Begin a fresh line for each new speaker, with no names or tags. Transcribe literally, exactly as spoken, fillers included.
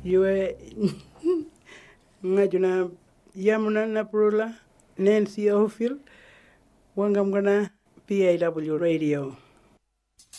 Yue ngajuna yamuna naprula Nancy Ophil Wangamgana P A W Radio.